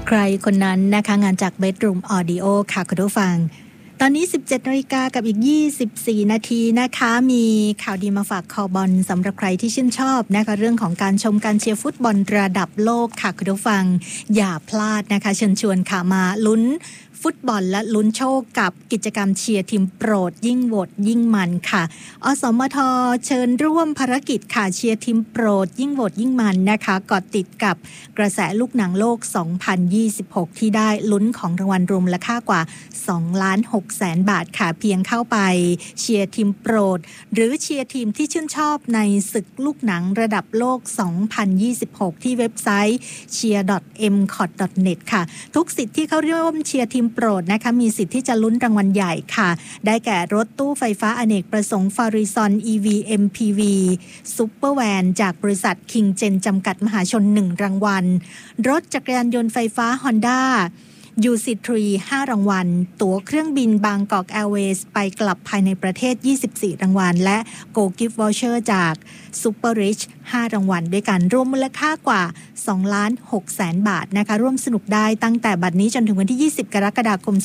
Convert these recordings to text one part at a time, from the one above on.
ใครคนนั้นนะคะงานจาก Bedroom Audio ค่ะคุณผู้ฟังตอนนี้ 17:00 นกับอีก24นาทีนะคะมีข่าวดีมาฝากคอบอลสำหรับใครที่ชื่นชอบนะคะเรื่องของการชมการเชียร์ฟุตบอลระดับโลกค่ะคุณผู้ฟังอย่าพลาดนะคะเชิญชวนค่ะมาลุ้นฟุตบอลและลุ้นโชคกับกิจกรรมเชียร์ทีมโปรดยิ่งโหวตยิ่งมันค่ะอสมทเชิญร่วมภารกิจค่ะเชียร์ทีมโปรดยิ่งโหวตยิ่งมันนะคะกอดติดกับกระแสลูกหนังโลก 2026 ที่ได้ลุ้นของรางวัลรวมมูลค่ากว่า 2,600,000 บาทค่ะเพียงเข้าไปเชียร์ทีมโปรดหรือเชียร์ทีมที่ชื่นชอบในศึกลูกหนังระดับโลก 2026 ที่เว็บไซต์ cheer.mcot.net ค่ะทุกสิทธิ์ที่เข้าร่วมเชียร์ทีมโปรดนะคะมีสิทธิ์ที่จะลุ้นรางวัลใหญ่ค่ะได้แก่รถตู้ไฟฟ้าอเนกประสงค์ Farizon EV MPV ซุปเปอร์แวนจากบริษัท King Gen จำกัดมหาชน1รางวัลรถจักรยานยนต์ไฟฟ้า Honda UC3 5 รางวัลตั๋วเครื่องบินบางกอกแอร์เวย์ไปกลับภายในประเทศ24รางวัลและ Go Gift Voucher จาก Super Rich 5 รางวัลด้วยกันรวมมูลค่ากว่า 2,600,000 บาทนะคะร่วมสนุกได้ตั้งแต่บัดนี้จนถึงวันที่20กรกฎาคม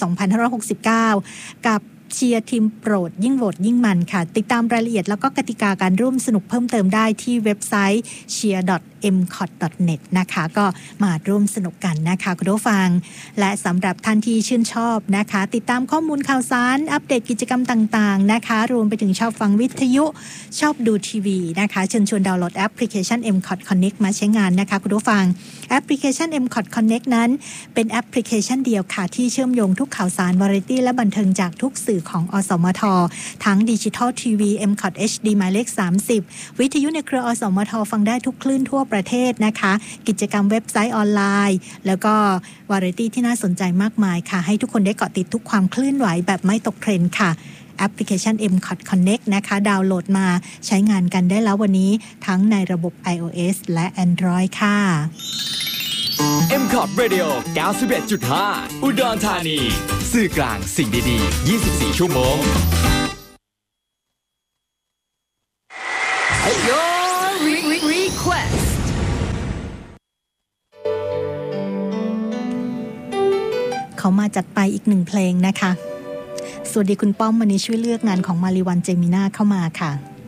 2569กับเชียร์ทีมโปรดยิ่งโหวตยิ่งมันค่ะติดตามรายละเอียดแล้วก็กติกาการร่วมสนุกเพิ่มเติมได้ที่เว็บไซต์ cheer.mcot.net นะคะก็มาร่วมสนุกกันนะคะคุณผู้ฟังและสำหรับท่านที่ชื่นชอบนะคะติดตามข้อมูลข่าวสารอัปเดตกิจกรรมต่างๆนะคะรวมไปถึงชอบฟังวิทยุชอบดูทีวีนะคะเชิญชวนดาวน์โหลดแอปพลิเคชัน MCOT Connect มาใช้งานนะคะคุณผู้ฟังแอปพลิเคชัน MCOT Connect นั้นเป็นแอปพลิเคชันเดียวค่ะที่เชื่อมโยงทุกข่าวสารวาไรตี้และบันเทิงจากทุกสื่อของอสมททั้งดิจิทัลทีวี MCOT HD หมายเลข30วิทยุในเครืออสมทฟังได้ทุกคลื่นทั่วประเทศนะคะกิจกรรมเว็บไซต์ออนไลน์แล้วก็วาไรตี้ที่น่าสนใจมากมายค่ะให้ทุกคนได้เกาะติดทุกความเคลื่อนไหวแบบไม่ตกเทรนด์ค่ะแอปพลิเคชัน MCOT Connect นะคะดาวน์โหลดมาใช้งานกันได้แล้ววันนี้ทั้งในระบบ iOS และ Android ค่ะ MCOT Radio 91.5 อุดรธานีสื่อกลางสิ่งดีๆ24ชั่วโมง Your request เขามาจัดไปอีกหนึ่งเพลงนะคะสวัสดีคุณป้อมวันนี้ช่วยเลือกงานของมาริวันเจมิน่าเข้ามาค่ะ